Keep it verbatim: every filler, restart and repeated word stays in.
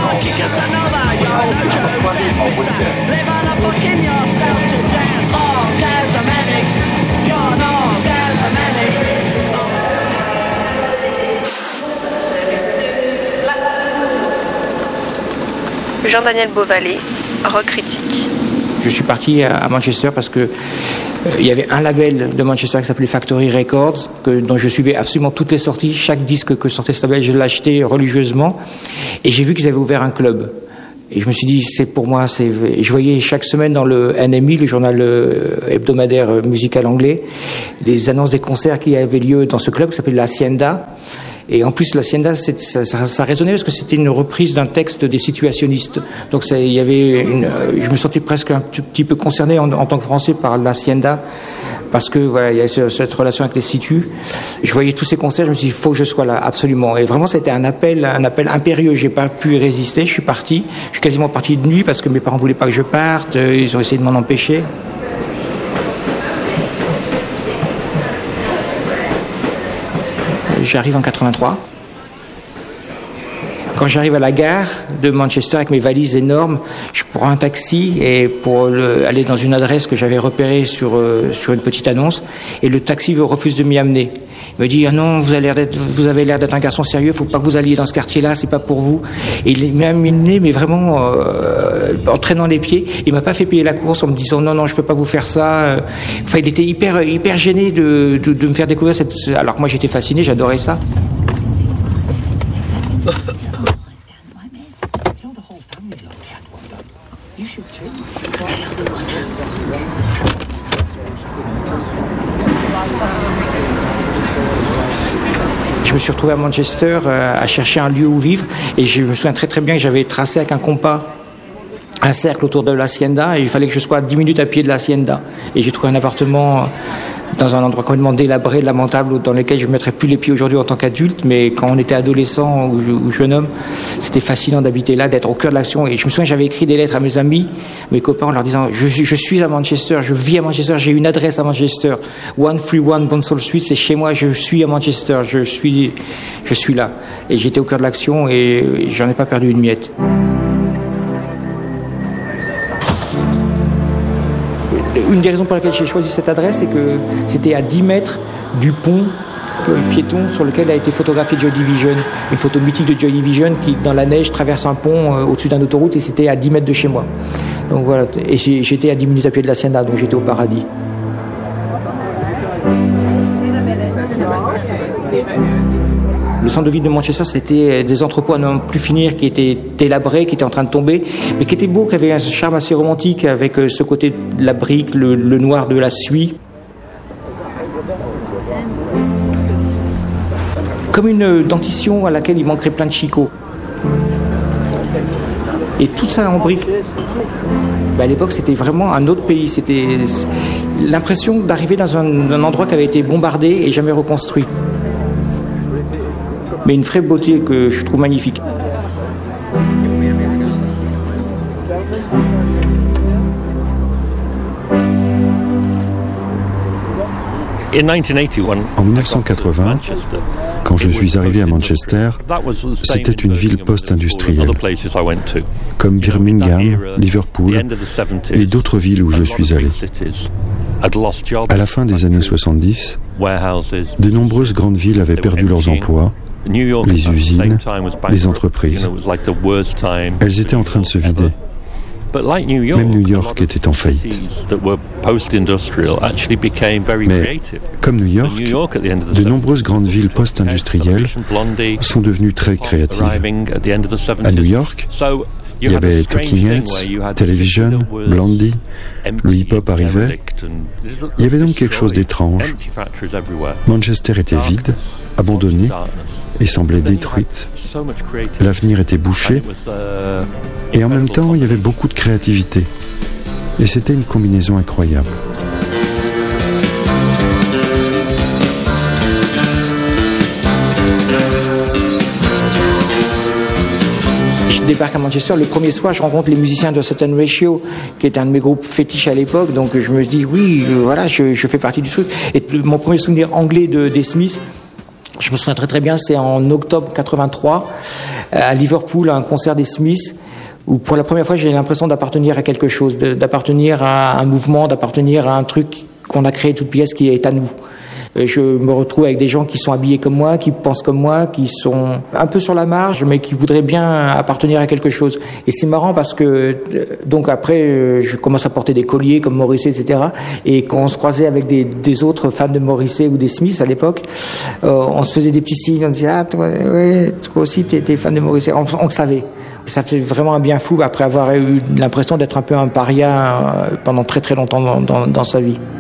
Jean-Daniel Beauvalet, rock critique. Je suis parti à Manchester parce que euh, il y avait un label de Manchester qui s'appelait Factory Records, que, dont je suivais absolument toutes les sorties. Chaque disque que sortait ce label, je l'achetais religieusement. Et j'ai vu qu'ils avaient ouvert un club. Et je me suis dit, c'est pour moi. C'est... Je voyais chaque semaine dans le N M I, le journal hebdomadaire musical anglais, les annonces des concerts qui avaient lieu dans ce club qui s'appelait l'Hacienda. Et en plus, l'Hacienda, ça, ça, ça résonnait parce que c'était une reprise d'un texte des situationnistes. Donc, ça, il y avait une, je me sentais presque un petit, petit peu concerné en, en tant que Français par l'Hacienda, parce que voilà, il y a ce, cette relation avec les situs. Je voyais tous ces concerts, je me suis dit, il faut que je sois là, absolument. Et vraiment, c'était un appel, un appel impérieux. J'ai pas pu y résister. Je suis parti. Je suis quasiment parti de nuit parce que mes parents voulaient pas que je parte. Ils ont essayé de m'en empêcher. J'arrive en quatre-vingt-trois. Quand j'arrive à la gare de Manchester avec mes valises énormes, je prends un taxi et pour le, aller dans une adresse que j'avais repérée sur, euh, sur une petite annonce, et le taxi refuse de m'y amener. Il me dit ah non, vous avez l'air d'être, vous avez l'air d'être un garçon sérieux, faut pas que vous alliez dans ce quartier-là, c'est pas pour vous. Et il m'a amené, mais vraiment euh, en traînant les pieds. Il m'a pas fait payer la course en me disant non non, je peux pas vous faire ça. Enfin, il était hyper hyper gêné de, de, de me faire découvrir cette. Alors que moi j'étais fasciné, j'adorais ça. Je me suis retrouvé à Manchester euh, à chercher un lieu où vivre et je me souviens très très bien que j'avais tracé avec un compas un cercle autour de l'Hacienda et il fallait que je sois à dix minutes à pied de l'Hacienda. Et j'ai trouvé un appartement dans un endroit complètement délabré, lamentable, dans lequel je ne mettrais plus les pieds aujourd'hui en tant qu'adulte, mais quand on était adolescent ou, ou jeune homme, c'était fascinant d'habiter là, d'être au cœur de l'action. Et je me souviens que j'avais écrit des lettres à mes amis, mes copains, en leur disant je, je suis à Manchester, je vis à Manchester, j'ai une adresse à Manchester, one thirty one Bonsall Street, c'est chez moi, je suis à Manchester, je suis, je suis là. Et j'étais au cœur de l'action et j'en ai pas perdu une miette. Une des raisons pour lesquelles j'ai choisi cette adresse, c'est que c'était à dix mètres du pont piéton sur lequel a été photographié Joy Division. Une photo mythique de Joy Division qui, dans la neige, traverse un pont euh, au-dessus d'une autoroute et c'était à dix mètres de chez moi. Donc voilà, et j'étais à dix minutes à pied de l'Hacienda, donc j'étais au paradis. Le centre de ville de Manchester, c'était des entrepôts à n'en plus finir qui étaient délabrés, qui étaient en train de tomber, mais qui étaient beaux, qui avaient un charme assez romantique avec ce côté de la brique, le, le noir de la suie. Comme une dentition à laquelle il manquerait plein de chicots. Et tout ça en briques. Ben à l'époque, c'était vraiment un autre pays. C'était l'impression d'arriver dans un, un endroit qui avait été bombardé et jamais reconstruit. Mais une vraie beauté que je trouve magnifique. En dix-neuf cent quatre-vingts, quand je suis arrivé à Manchester, c'était une ville post-industrielle, comme Birmingham, Liverpool et d'autres villes où je suis allé. À la fin des années soixante-dix, de nombreuses grandes villes avaient perdu leurs emplois, les usines, les entreprises. Elles étaient en train de se vider. Même New York était en faillite. Mais comme New York, de nombreuses grandes villes post-industrielles sont devenues très créatives. À New York, il y avait Talking Heads, Television, Blondie, le hip-hop arrivait. Il y avait donc quelque chose d'étrange. Manchester était vide, abandonnée et semblait détruite. L'avenir était bouché et en même temps il y avait beaucoup de créativité. Et c'était une combinaison incroyable. Je débarque à Manchester, le premier soir je rencontre les musiciens de Certain Ratio, qui était un de mes groupes fétiches à l'époque, donc je me dis oui, voilà, je, je fais partie du truc. Et mon premier souvenir anglais de, des Smiths, Je me souviens très très bien, c'est en octobre quatre-vingt-trois, à Liverpool, à un concert des Smiths, où pour la première fois j'ai l'impression d'appartenir à quelque chose, d'appartenir à un mouvement, d'appartenir à un truc qu'on a créé toute pièce qui est à nous. Je me retrouve avec des gens qui sont habillés comme moi, qui pensent comme moi, qui sont un peu sur la marge, mais qui voudraient bien appartenir à quelque chose. Et c'est marrant parce que, donc après, je commence à porter des colliers comme Morrissey, et cetera. Et quand on se croisait avec des, des autres fans de Morrissey ou des Smiths à l'époque, euh, on se faisait des petits signes, on disait « Ah, toi, ouais, toi aussi, t'es, t'es fan de Morrissey ». On, on le savait. Ça fait vraiment un bien fou après avoir eu l'impression d'être un peu un paria pendant très très longtemps dans, dans, dans sa vie.